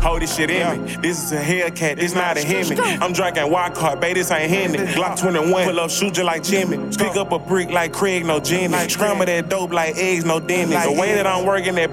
Hold this shit in me. This is a Hellcat, this not a Hemi. I'm drinking wild card, babe, this ain't Henny. Glock 21, pull up, shoot you like Jimmy. Pick up a brick like Craig, no Jenny. Scramble that dope like eggs, no Denny's. The way that I'm working that